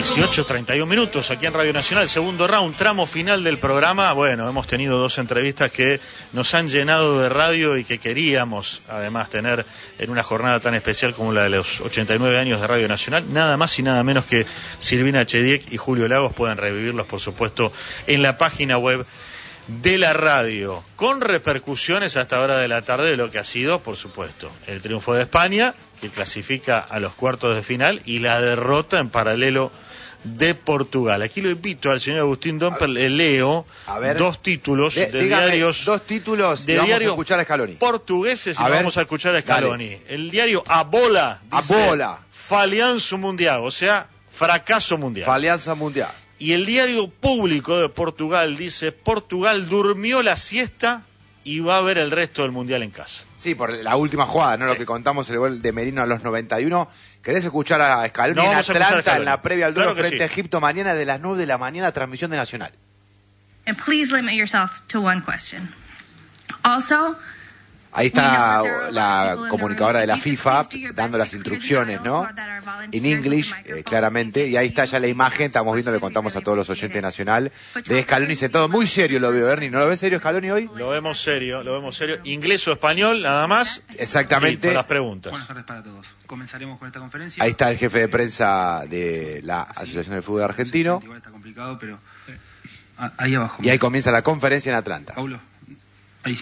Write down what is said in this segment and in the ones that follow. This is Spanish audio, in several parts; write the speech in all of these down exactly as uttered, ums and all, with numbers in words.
dieciocho treinta y un minutos aquí en Radio Nacional, segundo round, tramo final del programa. Bueno, hemos tenido dos entrevistas que nos han llenado de radio y que queríamos además tener en una jornada tan especial como la de los ochenta y nueve años de Radio Nacional. Nada más y nada menos que Silvina Chediek y Julio Lagos. Pueden revivirlos, por supuesto, en la página web de la radio, con repercusiones hasta ahora de la tarde de lo que ha sido, por supuesto, el triunfo de España, que clasifica a los cuartos de final, y la derrota en paralelo de Portugal. Aquí lo invito al señor Agustín Domper, le leo ver, dos títulos de, de diarios, dos títulos de vamos diarios a escuchar a Scaloni. Portugueses y a ver, vamos a escuchar a Scaloni. Dale. El diario A Bola dice, A Bola, falhanço mundial, o sea, fracaso mundial. Falhança mundial. Y el diario Público de Portugal dice, Portugal durmió la siesta y va a ver el resto del mundial en casa. Sí, por la última jugada, ¿no? Sí. Lo que contamos, el gol de Merino a los noventa y uno. ¿Querés escuchar a Scaloni no, en Atlanta, en la previa al duelo claro frente sí. a Egipto, mañana de las nueve de la mañana, transmisión de Nacional? And please limit yourself to one question. Also, ahí está la comunicadora de la FIFA dando las instrucciones, ¿no? En inglés, eh, claramente, y ahí está ya la imagen, estamos viendo, le contamos a todos los oyentes Nacional, de Scaloni sentado, muy serio lo veo, Bernie, ¿no lo ves serio Scaloni hoy? Lo vemos serio, lo vemos serio, inglés o español, nada más. Exactamente. Listo, las preguntas. Buenas tardes para todos. Comenzaremos con esta conferencia. Ahí está el jefe de prensa de la Asociación del Fútbol Argentino. Igual está complicado, pero ahí abajo. Y ahí comienza la conferencia en Atlanta. Paulo, ahí.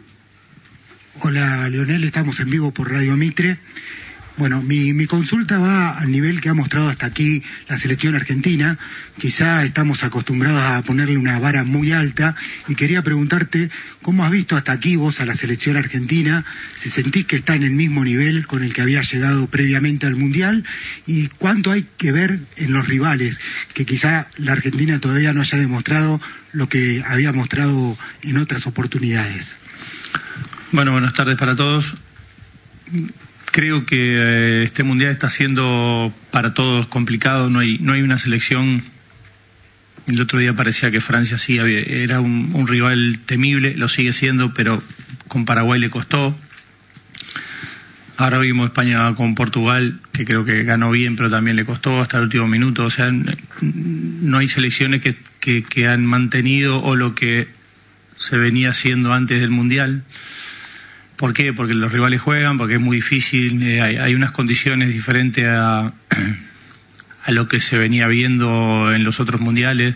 Hola Leonel, estamos en vivo por Radio Mitre. Bueno, mi, mi consulta va al nivel que ha mostrado hasta aquí la selección argentina. Quizá estamos acostumbrados a ponerle una vara muy alta y quería preguntarte cómo has visto hasta aquí vos a la selección argentina, si sentís que está en el mismo nivel con el que había llegado previamente al Mundial y cuánto hay que ver en los rivales, que quizá la Argentina todavía no haya demostrado lo que había mostrado en otras oportunidades. Bueno, buenas tardes para todos. Creo que eh, este mundial está siendo para todos complicado. No hay no hay una selección. El otro día parecía que Francia sí había, era un, un rival temible, lo sigue siendo, pero con Paraguay le costó. Ahora vimos España con Portugal, que creo que ganó bien, pero también le costó hasta el último minuto. O sea, no hay selecciones que, que, que han mantenido o lo que se venía haciendo antes del mundial. ¿Por qué? Porque los rivales juegan, porque es muy difícil, eh, hay, hay unas condiciones diferentes a, a lo que se venía viendo en los otros mundiales.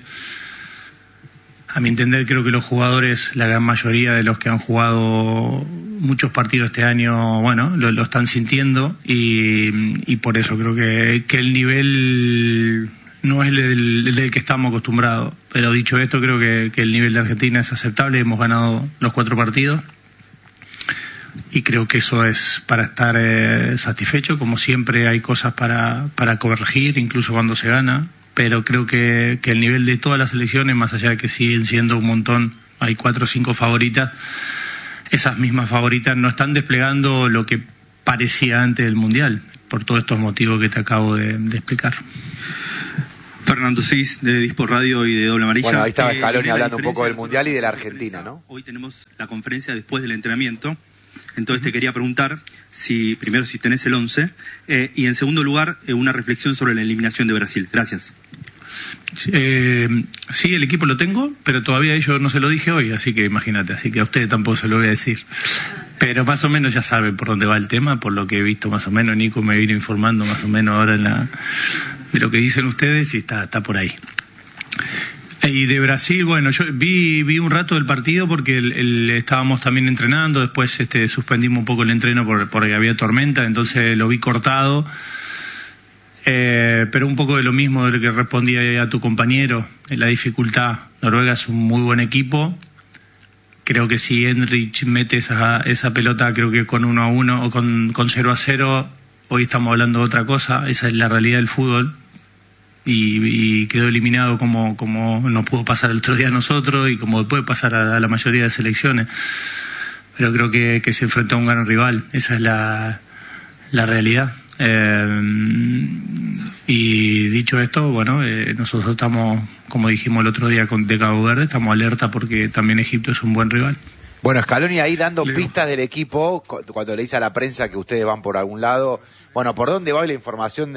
A mi entender, creo que los jugadores, la gran mayoría de los que han jugado muchos partidos este año, bueno, lo, lo están sintiendo y, y por eso creo que, que el nivel no es el del, el del que estamos acostumbrados. Pero dicho esto, creo que, que el nivel de Argentina es aceptable, hemos ganado los cuatro partidos. Y creo que eso es para estar eh, satisfecho. Como siempre hay cosas para, para corregir, incluso cuando se gana, pero creo que, que el nivel de todas las selecciones, más allá de que siguen siendo un montón, hay cuatro o cinco favoritas, esas mismas favoritas no están desplegando lo que parecía antes del Mundial, por todos estos motivos que te acabo de, de explicar. Fernando Cis, de Dispo Radio y de Doble Amarilla. Bueno, ahí estaba Scaloni eh, hablando un poco del Mundial y de la Argentina, ¿no? Hoy tenemos la conferencia después del entrenamiento. Entonces te quería preguntar si primero si tenés el once eh, y en segundo lugar eh, una reflexión sobre la eliminación de Brasil. Gracias. Eh, sí, el equipo lo tengo, pero todavía yo no se lo dije hoy, así que imagínate, así que a ustedes tampoco se lo voy a decir. Pero más o menos ya saben por dónde va el tema, por lo que he visto más o menos. Nico me vino informando más o menos ahora en la, de lo que dicen ustedes y está, está por ahí. Y de Brasil, bueno, yo vi vi un rato del partido porque el, el, estábamos también entrenando, después este suspendimos un poco el entreno por, porque había tormenta, entonces lo vi cortado, eh, pero un poco de lo mismo de lo que respondía a tu compañero, la dificultad. Noruega es un muy buen equipo, creo que si Henrich mete esa, esa pelota, creo que con uno a uno o con, con cero a cero, hoy estamos hablando de otra cosa, esa es la realidad del fútbol. Y, y quedó eliminado como, como nos pudo pasar el otro día a nosotros y como puede pasar a, a la mayoría de selecciones, pero creo que, que se enfrentó a un gran rival, esa es la, la realidad. Eh, y dicho esto, bueno, eh, nosotros estamos, como dijimos el otro día con de Cabo Verde, estamos alerta porque también Egipto es un buen rival. Bueno, Scaloni ahí dando Leo. pistas del equipo, cuando le dice a la prensa que ustedes van por algún lado, bueno, ¿por dónde va la información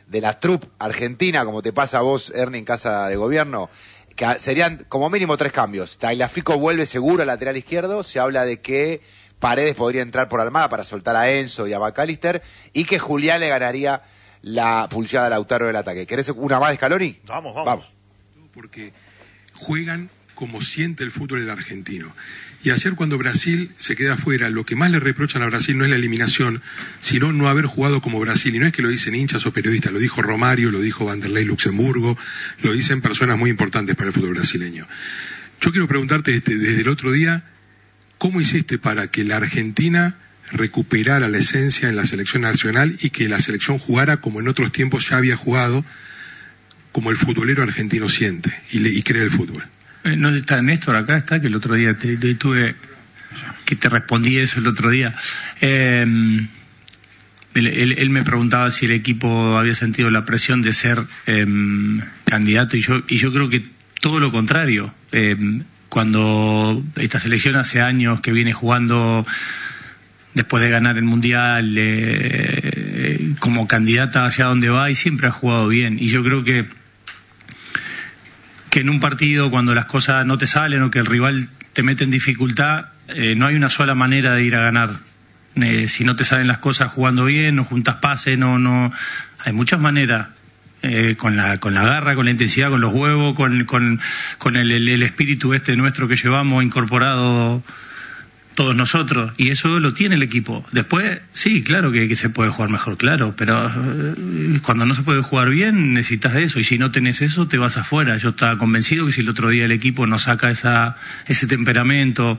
de la troupe argentina, como te pasa a vos, Ernie, en Casa de Gobierno, que serían como mínimo tres cambios. Tagliafico vuelve seguro al lateral izquierdo, se habla de que Paredes podría entrar por Almada para soltar a Enzo y a McAllister, y que Julián le ganaría la pulseada a Lautaro del ataque. ¿Querés una más de Scaloni? Vamos, vamos. Vamos. Porque juegan como siente el fútbol el argentino. Y ayer cuando Brasil se queda afuera, lo que más le reprochan a Brasil no es la eliminación, sino no haber jugado como Brasil. Y no es que lo dicen hinchas o periodistas, lo dijo Romario, lo dijo Vanderlei Luxemburgo, lo dicen personas muy importantes para el fútbol brasileño. Yo quiero preguntarte este, desde el otro día, ¿cómo hiciste para que la Argentina recuperara la esencia en la selección nacional y que la selección jugara como en otros tiempos ya había jugado, como el futbolero argentino siente y, le, y cree el fútbol? No está Néstor acá, está, que el otro día te, te tuve, que te respondí eso el otro día. Eh, él, él, él me preguntaba si el equipo había sentido la presión de ser eh, candidato, y yo, y yo creo que todo lo contrario. Eh, cuando esta selección hace años que viene jugando después de ganar el Mundial eh, como candidata hacia donde va, y siempre ha jugado bien, y yo creo que que en un partido, cuando las cosas no te salen o que el rival te mete en dificultad, eh, no hay una sola manera de ir a ganar. Eh, si no te salen las cosas jugando bien, no juntas pases, no, no, hay muchas maneras. Eh, con la con la garra, con la intensidad, con los huevos, con con, con el, el, el espíritu este nuestro que llevamos incorporado todos nosotros, y eso lo tiene el equipo. Después, sí, claro que, que se puede jugar mejor, claro, pero eh, cuando no se puede jugar bien necesitas eso, y si no tenés eso te vas afuera. Yo estaba convencido que si el otro día el equipo no saca esa ese temperamento,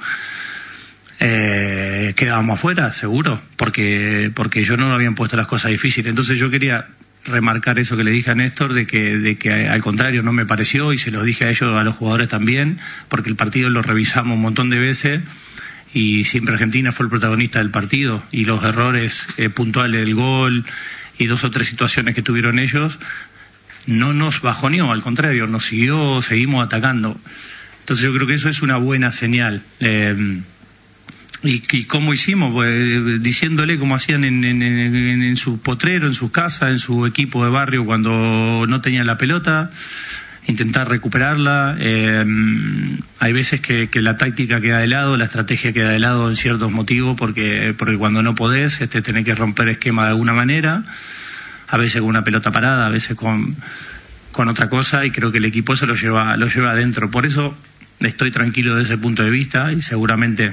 eh, quedábamos afuera, seguro, porque porque yo no habían puesto las cosas difíciles. Entonces yo quería remarcar eso que le dije a Néstor, de que de que al contrario no me pareció, y se los dije a ellos, a los jugadores también, porque el partido lo revisamos un montón de veces y siempre Argentina fue el protagonista del partido, y los errores eh, puntuales del gol y dos o tres situaciones que tuvieron ellos no nos bajoneó, al contrario, nos siguió, seguimos atacando. Entonces yo creo que eso es una buena señal. Eh, ¿Y, y cómo hicimos? Pues diciéndole como hacían en, en, en, en su potrero, en su casa, en su equipo de barrio cuando no tenían la pelota, intentar recuperarla. Eh, hay veces que, que la táctica queda de lado, la estrategia queda de lado en ciertos motivos, porque porque cuando no podés este, tenés que romper esquema de alguna manera, a veces con una pelota parada, a veces con, con otra cosa, y creo que el equipo eso lo lleva, lo lleva adentro. Por eso estoy tranquilo desde ese punto de vista, y seguramente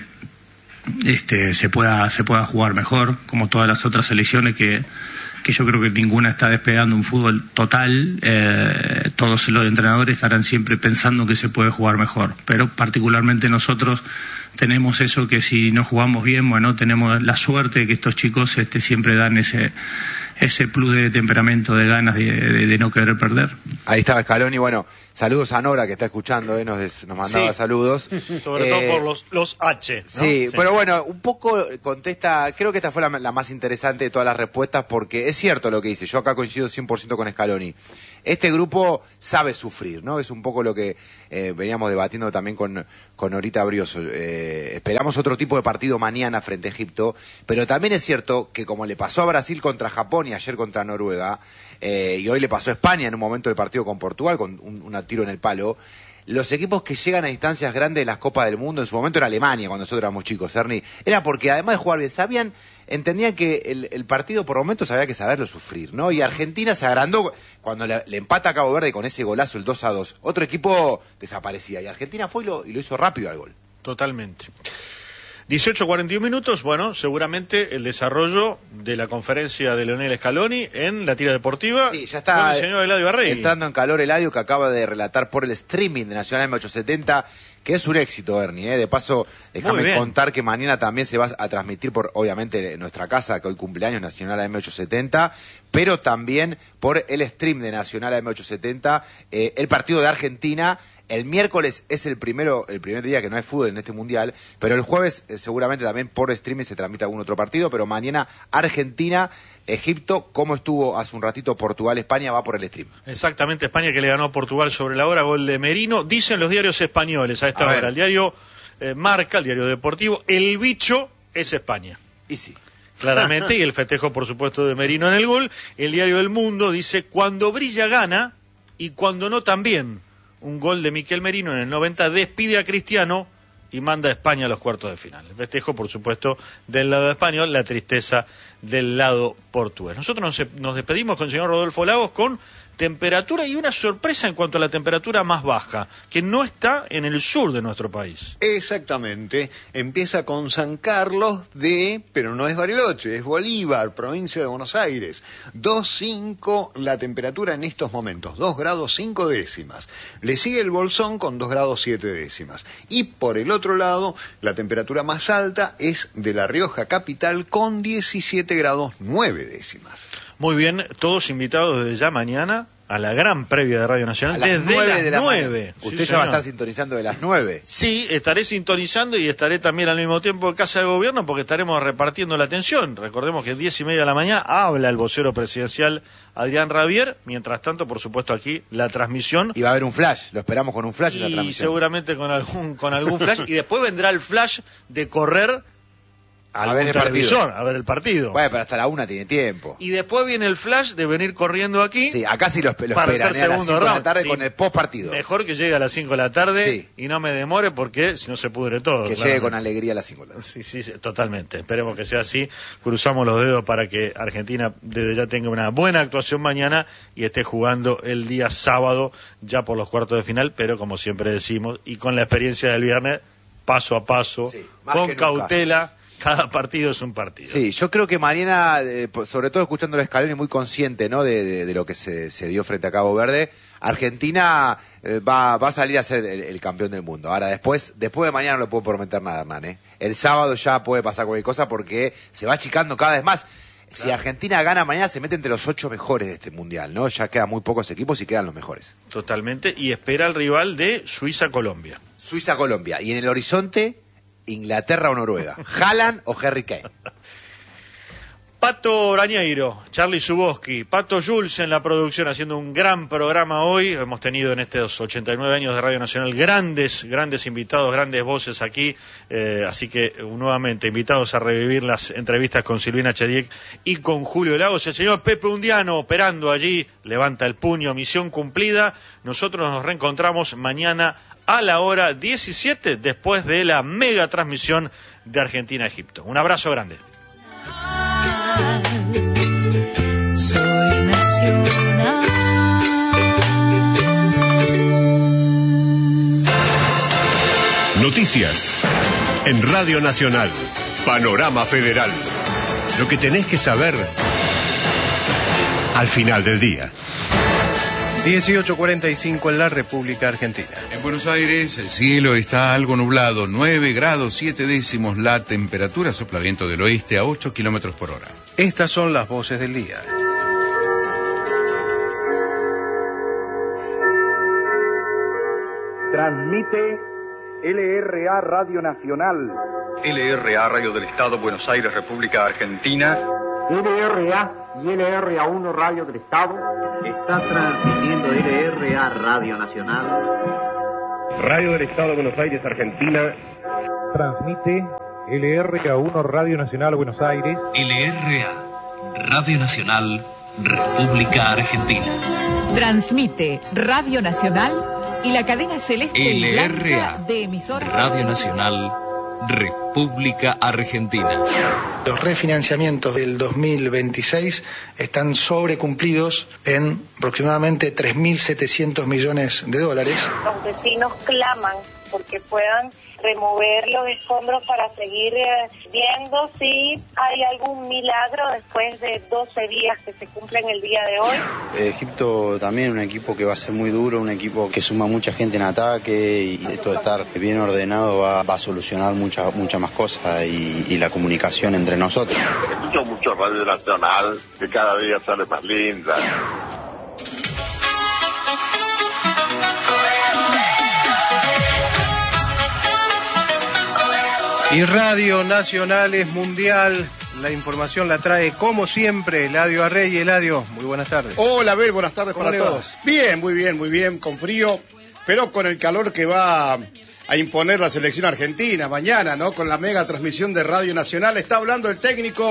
este se pueda se pueda jugar mejor, como todas las otras selecciones que que yo creo que ninguna está despegando un fútbol total. Eh, todos los entrenadores estarán siempre pensando que se puede jugar mejor, pero particularmente nosotros tenemos eso, que si no jugamos bien, bueno, tenemos la suerte de que estos chicos este siempre dan ese ese plus de temperamento, de ganas de, de, de no querer perder. Ahí estaba Scaloni. Bueno, saludos a Nora, que está escuchando, eh, nos, nos mandaba sí. saludos. Sobre eh, todo por los, los H, ¿no? Sí, sí, pero bueno, un poco contesta, creo que esta fue la, la más interesante de todas las respuestas, porque es cierto lo que dice, yo acá coincido cien por ciento con Scaloni. Este grupo sabe sufrir, ¿no? Es un poco lo que eh, veníamos debatiendo también con, con Norita Brioso. Eh, esperamos otro tipo de partido mañana frente a Egipto, pero también es cierto que como le pasó a Brasil contra Japón y ayer contra Noruega, eh, y hoy le pasó a España en un momento del partido con Portugal, con un, un tiro en el palo, los equipos que llegan a distancias grandes de las Copas del Mundo, en su momento era Alemania, cuando nosotros éramos chicos, Ernie, era porque además de jugar bien, sabían, entendían que el, el partido por momentos había que saberlo sufrir, ¿no? Y Argentina se agrandó cuando le, le empata a Cabo Verde con ese golazo, el dos a dos. Otro equipo desaparecía, y Argentina fue y lo, y lo hizo rápido al gol. Totalmente. dieciocho cuarenta y uno minutos, bueno, seguramente el desarrollo de la conferencia de Leonel Scaloni en la tira deportiva. Sí, ya está con el señor Eladio Barregui. Entrando en calor Eladio, que acaba de relatar por el streaming de Nacional M ochocientos setenta, que es un éxito, Ernie, ¿eh? De paso, déjame contar que mañana también se va a transmitir por, obviamente, nuestra casa, que hoy cumpleaños, Nacional M ochocientos setenta, pero también por el stream de Nacional M ochocientos setenta, eh, el partido de Argentina. El miércoles es el primero, el primer día que no hay fútbol en este mundial, pero el jueves eh, seguramente también por streaming se transmite algún otro partido, pero mañana Argentina, Egipto, como estuvo hace un ratito Portugal, España, va por el stream. Exactamente, España que le ganó a Portugal sobre la hora, gol de Merino. Dicen los diarios españoles a esta a hora, ver. El diario eh, Marca, el diario deportivo, el bicho es España. Y sí. claramente, y el festejo, por supuesto, de Merino en el gol. El diario El Mundo dice, cuando brilla gana, y cuando no también. Un gol de Miquel Merino en el noventa despide a Cristiano y manda a España a los cuartos de final. El festejo, por supuesto, del lado español, la tristeza del lado portugués. Nosotros nos, nos despedimos con el señor Rodolfo Lagos con temperatura y una sorpresa en cuanto a la temperatura más baja, que no está en el sur de nuestro país. Exactamente, empieza con San Carlos de, pero no es Bariloche, es Bolívar, provincia de Buenos Aires. dos coma cinco la temperatura en estos momentos, dos grados cinco décimas. Le sigue el Bolsón con dos grados siete décimas. Y por el otro lado, la temperatura más alta es de La Rioja capital con diecisiete grados nueve décimas. Muy bien, todos invitados desde ya mañana a la gran previa de Radio Nacional, a las desde nueve las de la nueve. Usted Sí, ya va a señor. estar sintonizando de las nueve. Sí, estaré sintonizando y estaré también al mismo tiempo en Casa de Gobierno porque estaremos repartiendo la atención. Recordemos que diez y media de la mañana habla el vocero presidencial Adrián Rabier. Mientras tanto, por supuesto, aquí la transmisión. Y va a haber un flash, lo esperamos con un flash en la Y transmisión. seguramente con algún, con algún flash. Y después vendrá el flash de correr A ver el partido. a ver el partido. Bueno, pero hasta la una tiene tiempo. Y después viene el flash de venir corriendo aquí. Sí, acá sí lo, lo para esperan, hacer ¿eh? A las segundo cinco de la round. tarde Sí. con el post partido. Mejor que llegue a las cinco de la tarde Sí. y no me demore porque si no se pudre todo. Que claramente. llegue con alegría a las cinco de la tarde. Sí, sí, sí, totalmente. Esperemos que sea así. Cruzamos los dedos para que Argentina desde ya tenga una buena actuación mañana y esté jugando el día sábado ya por los cuartos de final, pero como siempre decimos, y con la experiencia del viernes, paso a paso, Sí, más con que nunca. cautela. Cada partido es un partido. Sí, yo creo que Mariana, eh, sobre todo escuchando a Scaloni, muy consciente, ¿no? de, de, de lo que se, se dio frente a Cabo Verde. Argentina eh, va, va a salir a ser el, el campeón del mundo. Ahora, después después de mañana no le puedo prometer nada, Hernán. ¿eh? El sábado ya puede pasar cualquier cosa porque se va achicando cada vez más. Si Argentina gana mañana, se mete entre los ocho mejores de este mundial, ¿no? Ya quedan muy pocos equipos y quedan los mejores. Totalmente. Y espera al rival de Suiza-Colombia. Suiza-Colombia. Y en el horizonte, Inglaterra o Noruega. Haaland o Harry Kane. Pato Brañeiro, Charlie Zuboski, Pato Jules en la producción haciendo un gran programa hoy. Hemos tenido en estos ochenta y nueve años de Radio Nacional grandes, grandes invitados, grandes voces aquí. Eh, así que nuevamente invitados a revivir las entrevistas con Silvina Chediek y con Julio Lagos. El señor Pepe Undiano operando allí, levanta el puño, misión cumplida. Nosotros nos reencontramos mañana a la hora diecisiete después de la mega transmisión de Argentina-Egipto. Un abrazo grande. Soy nacional. Noticias en Radio Nacional. Panorama Federal. Lo que tenés que saber al final del día. dieciocho cuarenta y cinco en la República Argentina. En Buenos Aires el cielo está algo nublado, nueve grados siete décimos la temperatura, sopla viento del oeste a ocho kilómetros por hora. Estas son las voces del día. Transmite L R A Radio Nacional. L R A Radio del Estado, Buenos Aires, República Argentina. L R A y L R A uno Radio del Estado. Está transmitiendo L R A Radio Nacional. Radio del Estado, Buenos Aires, Argentina. Transmite L R A uno Radio Nacional, Buenos Aires. L R A Radio Nacional, República Argentina. Transmite Radio Nacional y la cadena celeste L R A de emisoras Radio Nacional, República Argentina. Los refinanciamientos del dos mil veintiséis están sobrecumplidos en aproximadamente tres mil setecientos millones de dólares. Los vecinos claman porque puedan remover los escombros para seguir eh, viendo si hay algún milagro después de doce días que se cumplen el día de hoy. Egipto también un equipo que va a ser muy duro, un equipo que suma mucha gente en ataque y esto de estar bien ordenado va, va a solucionar muchas muchas más cosas y, y la comunicación entre nosotros. Escucho mucho Radio Nacional, que cada día sale más linda. Y Radio Nacional es mundial. La información la trae, como siempre, Eladio Arrey. Eladio, muy buenas tardes. Hola, Abel, buenas tardes ¿Cómo para le va? todos. Bien, muy bien, muy bien, con frío, pero con el calor que va a imponer la selección argentina mañana, ¿no? Con la mega transmisión de Radio Nacional. Está hablando el técnico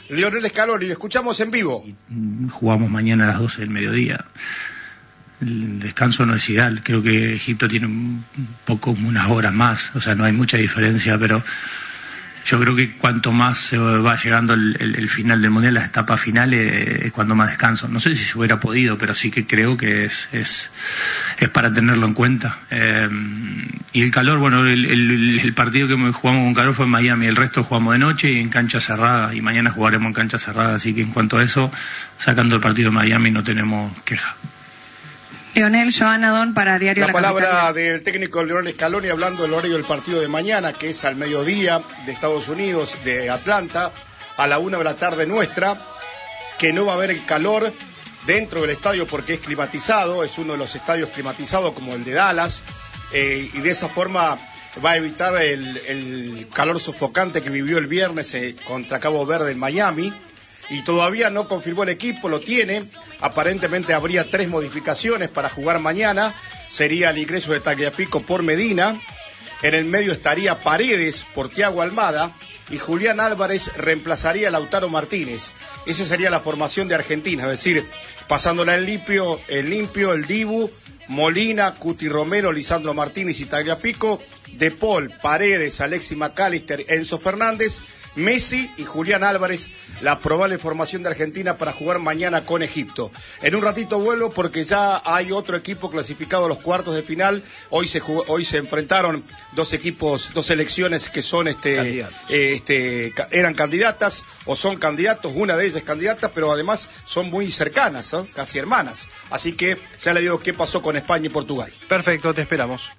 Lionel Scaloni, lo escuchamos en vivo. Jugamos mañana a las doce del mediodía. El descanso no es ideal, creo que Egipto tiene un poco, unas horas más, o sea, no hay mucha diferencia, pero yo creo que cuanto más se va llegando el, el, el final del Mundial, las etapas finales, es cuando más descanso. No sé si se hubiera podido, pero sí que creo que es es, es para tenerlo en cuenta. Eh, y el calor, bueno, el, el, el partido que jugamos con calor fue en Miami, el resto jugamos de noche y en cancha cerrada, y mañana jugaremos en cancha cerrada, así que en cuanto a eso, sacando el partido de Miami no tenemos queja. Leonel, Joana Don para Diario La, La palabra Capital. del técnico Lionel Scaloni hablando del horario del partido de mañana, que es al mediodía de Estados Unidos, de Atlanta, a la una de la tarde nuestra, que no va a haber el calor dentro del estadio porque es climatizado, es uno de los estadios climatizados como el de Dallas, eh, y de esa forma va a evitar el, el calor sofocante que vivió el viernes eh, contra Cabo Verde en Miami. Y todavía no confirmó el equipo, lo tiene. Aparentemente habría tres modificaciones para jugar mañana. Sería el ingreso de Tagliafico por Medina. En el medio estaría Paredes por Thiago Almada. Y Julián Álvarez reemplazaría a Lautaro Martínez. Esa sería la formación de Argentina. Es decir, pasándola en limpio, el limpio, el Dibu, Molina, Cuti Romero, Lisandro Martínez y Tagliafico. De Paul, Paredes, Alexis McAllister, Enzo Fernández, Messi y Julián Álvarez, la probable formación de Argentina para jugar mañana con Egipto. En un ratito vuelvo porque ya hay otro equipo clasificado a los cuartos de final. Hoy se jugó, hoy se enfrentaron dos equipos, dos selecciones que son este, eh, este eran candidatas o son candidatos. Una de ellas es candidata, pero además son muy cercanas, ¿no? Casi hermanas. Así que ya le digo qué pasó con España y Portugal. Perfecto, te esperamos.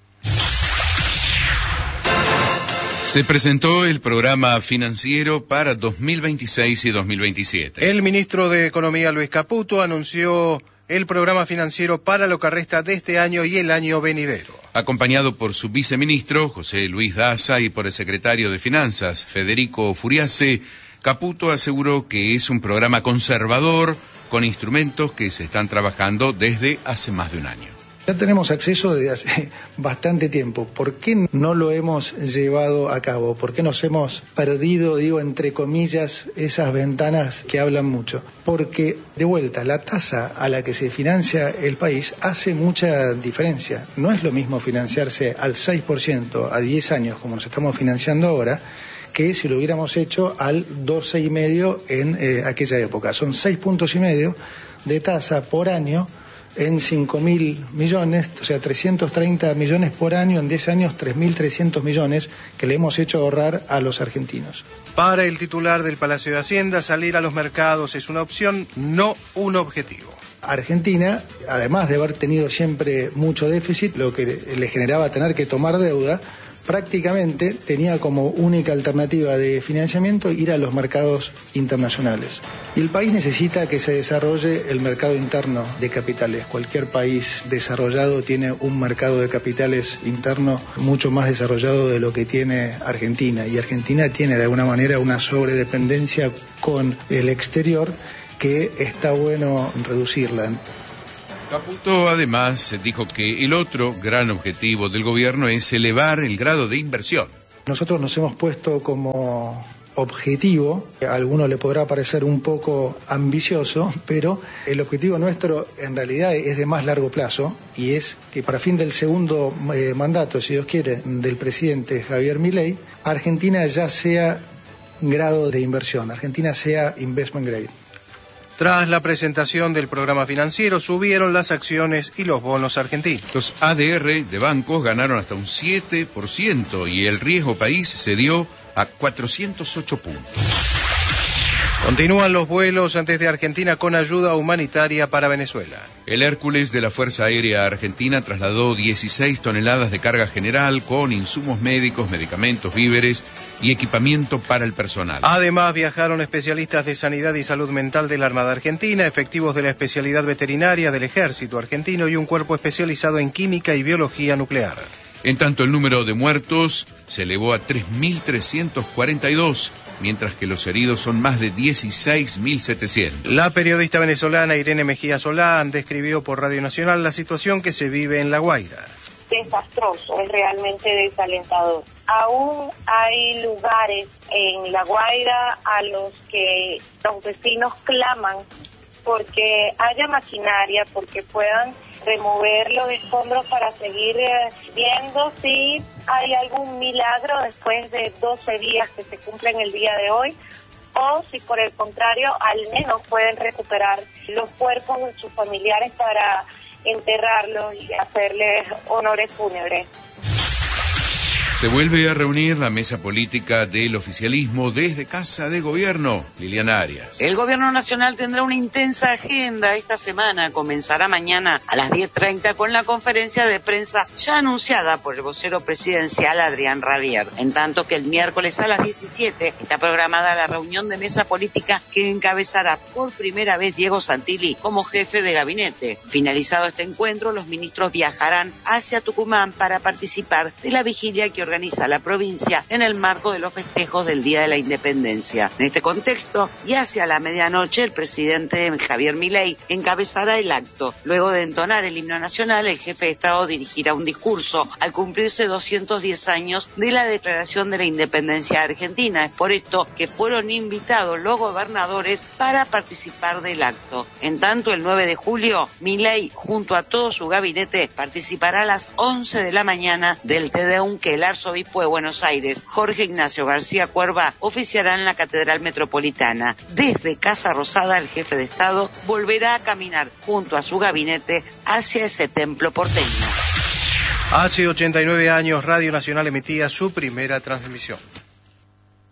Se presentó el programa financiero para dos mil veintiséis y dos mil veintisiete. El ministro de Economía, Luis Caputo, anunció el programa financiero para lo que resta de este año y el año venidero. Acompañado por su viceministro, José Luis Daza, y por el secretario de Finanzas, Federico Furiase, Caputo aseguró que es un programa conservador con instrumentos que se están trabajando desde hace más de un año. Ya tenemos acceso desde hace bastante tiempo. ¿Por qué no lo hemos llevado a cabo? ¿Por qué nos hemos perdido, digo, entre comillas, esas ventanas que hablan mucho? Porque, de vuelta, la tasa a la que se financia el país hace mucha diferencia. No es lo mismo financiarse al seis por ciento a diez años, como nos estamos financiando ahora, que si lo hubiéramos hecho al doce y medio en eh, aquella época. Son seis puntos y medio de tasa por año en cinco mil millones, o sea, trescientos treinta millones por año, en diez años, tres mil trescientos millones que le hemos hecho ahorrar a los argentinos. Para el titular del Palacio de Hacienda, salir a los mercados es una opción, no un objetivo. Argentina, además de haber tenido siempre mucho déficit, lo que le generaba tener que tomar deuda, prácticamente tenía como única alternativa de financiamiento ir a los mercados internacionales. Y el país necesita que se desarrolle el mercado interno de capitales. Cualquier país desarrollado tiene un mercado de capitales interno mucho más desarrollado de lo que tiene Argentina. Y Argentina tiene de alguna manera una sobredependencia con el exterior que está bueno reducirla. Caputo además dijo que el otro gran objetivo del gobierno es elevar el grado de inversión. Nosotros nos hemos puesto como objetivo, a alguno le podrá parecer un poco ambicioso, pero el objetivo nuestro en realidad es de más largo plazo y es que para fin del segundo eh, mandato, si Dios quiere, del presidente Javier Milei, Argentina ya sea grado de inversión, Argentina sea investment grade. Tras la presentación del programa financiero, subieron las acciones y los bonos argentinos. Los A D R de bancos ganaron hasta un siete por ciento y el riesgo país se dio a cuatrocientos ocho puntos. Continúan los vuelos desde Argentina con ayuda humanitaria para Venezuela. El Hércules de la Fuerza Aérea Argentina trasladó dieciséis toneladas de carga general con insumos médicos, medicamentos, víveres y equipamiento para el personal. Además, viajaron especialistas de sanidad y salud mental de la Armada Argentina, efectivos de la especialidad veterinaria del Ejército Argentino y un cuerpo especializado en química y biología nuclear. En tanto, el número de muertos se elevó a tres mil trescientos cuarenta y dos, mientras que los heridos son más de dieciséis mil setecientos. La periodista venezolana Irene Mejía Solán describió por Radio Nacional la situación que se vive en La Guaira. Que desastroso, es realmente desalentador. Aún hay lugares en La Guaira a los que los vecinos claman porque haya maquinaria, porque puedan remover los escombros para seguir eh, viendo si hay algún milagro después de doce días que se cumplen el día de hoy, o si por el contrario al menos pueden recuperar los cuerpos de sus familiares para enterrarlos y hacerles honores fúnebres. Se vuelve a reunir la mesa política del oficialismo desde Casa de Gobierno. Liliana Arias. El Gobierno Nacional tendrá una intensa agenda esta semana. Comenzará mañana a las diez treinta con la conferencia de prensa ya anunciada por el vocero presidencial Adrián Rabier. En tanto que el miércoles a las diecisiete está programada la reunión de mesa política que encabezará por primera vez Diego Santilli como jefe de gabinete. Finalizado este encuentro, los ministros viajarán hacia Tucumán para participar de la vigilia que organiza la provincia en el marco de los festejos del Día de la Independencia. En este contexto, y hacia la medianoche, el presidente Javier Milei encabezará el acto. Luego de entonar el himno nacional, el jefe de Estado dirigirá un discurso al cumplirse doscientos diez años de la Declaración de la Independencia Argentina. Es por esto que fueron invitados los gobernadores para participar del acto. En tanto, el nueve de julio, Milei, junto a todo su gabinete, participará a las once de la mañana del Te Deum que el arzobispo de Buenos Aires, Jorge Ignacio García Cuerva, oficiará en la Catedral Metropolitana. Desde Casa Rosada, el jefe de Estado volverá a caminar junto a su gabinete hacia ese templo porteño. Hace ochenta y nueve años, Radio Nacional emitía su primera transmisión.